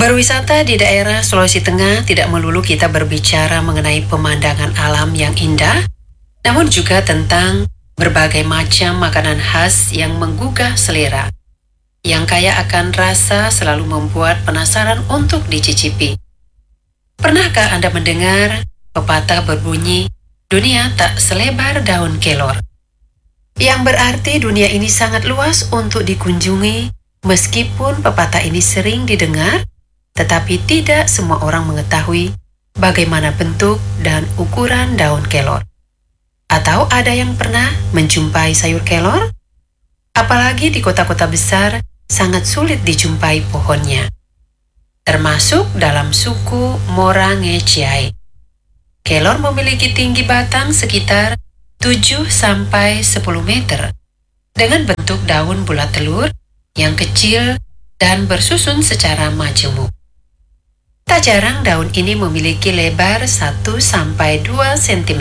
Berwisata di daerah Sulawesi Tengah tidak melulu kita berbicara mengenai pemandangan alam yang indah, namun juga tentang berbagai macam makanan khas yang menggugah selera, yang kaya akan rasa selalu membuat penasaran untuk dicicipi. Pernahkah Anda mendengar pepatah berbunyi, dunia tak selebar daun kelor? Yang berarti dunia ini sangat luas untuk dikunjungi, meskipun pepatah ini sering didengar, tetapi tidak semua orang mengetahui bagaimana bentuk dan ukuran daun kelor. Atau ada yang pernah menjumpai sayur kelor? Apalagi di kota-kota besar, sangat sulit dijumpai pohonnya. Termasuk dalam suku Morangeciai. Kelor memiliki tinggi batang sekitar 7-10 meter, dengan bentuk daun bulat telur yang kecil dan bersusun secara majemuk. Tak jarang daun ini memiliki lebar 1-2 cm.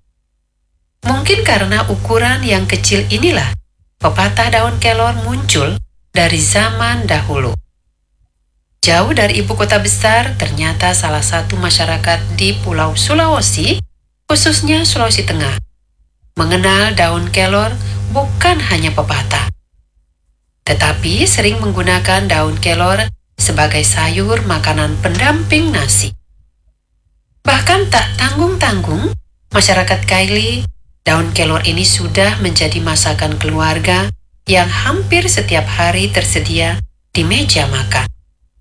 Mungkin karena ukuran yang kecil inilah, pepatah daun kelor muncul dari zaman dahulu. Jauh dari ibu kota besar, ternyata salah satu masyarakat di Pulau Sulawesi, khususnya Sulawesi Tengah, mengenal daun kelor bukan hanya pepatah, tetapi sering menggunakan daun kelor sebagai sayur makanan pendamping nasi. Bahkan tak tanggung-tanggung, masyarakat Kaili, daun kelor ini sudah menjadi masakan keluarga yang hampir setiap hari tersedia di meja makan.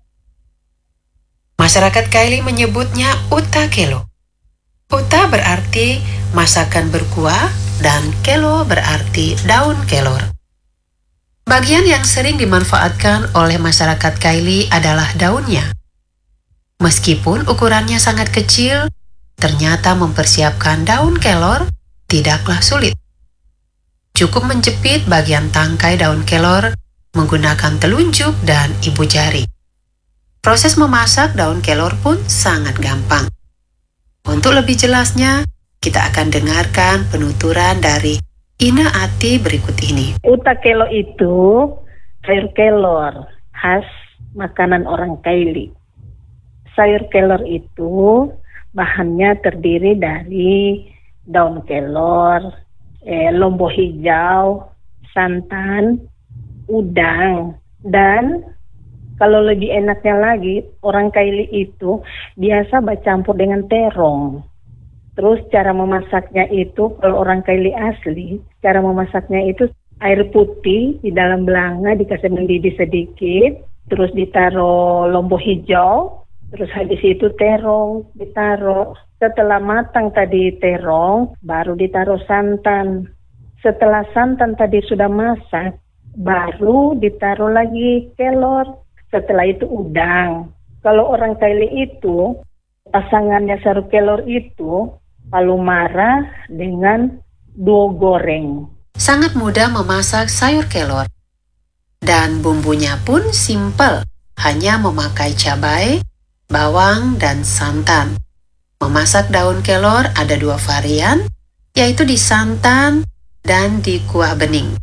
Masyarakat Kaili menyebutnya uta kelo. Uta berarti masakan berkuah dan kelo berarti daun kelor. Bagian yang sering dimanfaatkan oleh masyarakat Kaili adalah daunnya. Meskipun ukurannya sangat kecil, ternyata mempersiapkan daun kelor tidaklah sulit. Cukup menjepit bagian tangkai daun kelor menggunakan telunjuk dan ibu jari. Proses memasak daun kelor pun sangat gampang. Untuk lebih jelasnya, kita akan dengarkan penuturan dari Ina Ati berikut ini. Uta kelo itu sayur kelor khas makanan orang Kaili. Sayur kelor itu bahannya terdiri dari daun kelor, lombok hijau, santan, udang, dan kalau lebih enaknya lagi, orang Kaili itu biasa bercampur dengan terong. Terus cara memasaknya itu, kalau orang Kaili asli, cara memasaknya itu air putih di dalam belanga dikasih mendidih sedikit, terus ditaruh lombok hijau, terus habis itu terong ditaruh. Setelah matang tadi terong, baru ditaruh santan. Setelah santan tadi sudah masak, baru ditaruh lagi kelor. Setelah itu udang. Kalau orang Kaili itu, pasangannya sayur kelor itu, palu mara dengan duo goreng. Sangat mudah memasak sayur kelor. Dan bumbunya pun simpel, hanya memakai cabai, bawang, dan santan. Memasak daun kelor ada 2 varian, yaitu di santan dan di kuah bening.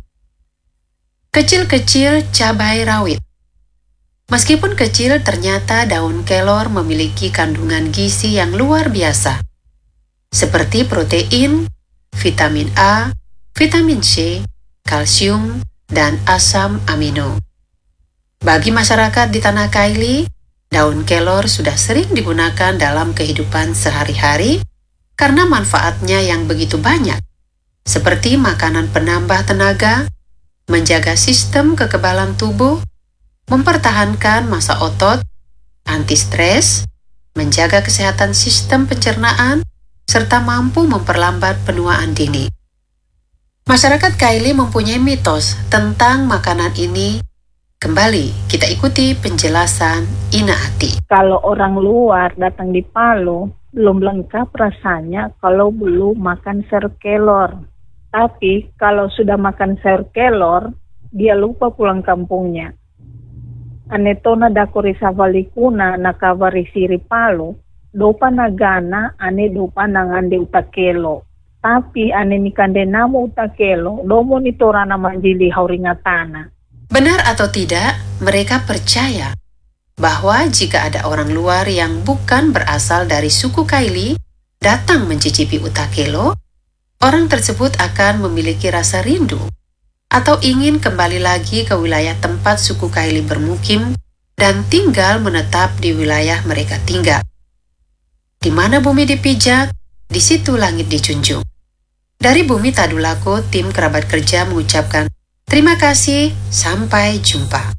Kecil-kecil cabai rawit. Meskipun kecil, ternyata daun kelor memiliki kandungan gizi yang luar biasa, seperti protein, vitamin A, vitamin C, kalsium, dan asam amino. Bagi masyarakat di Tanah Kaili, daun kelor sudah sering digunakan dalam kehidupan sehari-hari karena manfaatnya yang begitu banyak, seperti makanan penambah tenaga, menjaga sistem kekebalan tubuh, mempertahankan massa otot, anti-stres, menjaga kesehatan sistem pencernaan, serta mampu memperlambat penuaan dini. Masyarakat Kaili mempunyai mitos tentang makanan ini. Kembali, kita ikuti penjelasan Ina Ati. Kalau orang luar datang di Palu, belum lengkap rasanya kalau belum makan sayur kelor. Tapi kalau sudah makan sayur kelor, dia lupa pulang kampungnya. Anetona dakori savalikuna nakavari siri Palu, dopa nagana ane dopa nangande utakelo. Tapi ane nikande namo utakelo, domo nitorana manjili hauringatana. Benar atau tidak, mereka percaya bahwa jika ada orang luar yang bukan berasal dari suku Kaili datang mencicipi Utakelo, orang tersebut akan memiliki rasa rindu atau ingin kembali lagi ke wilayah tempat suku Kaili bermukim dan tinggal menetap di wilayah mereka tinggal. Di mana bumi dipijak, di situ langit dijunjung. Dari Bumi Tadulako, tim kerabat kerja mengucapkan terima kasih, sampai jumpa.